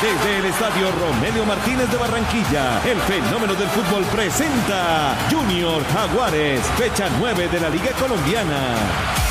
Desde el Estadio Romelio Martínez de Barranquilla, el fenómeno del fútbol presenta Junior Jaguares, fecha 9 de la Liga Colombiana.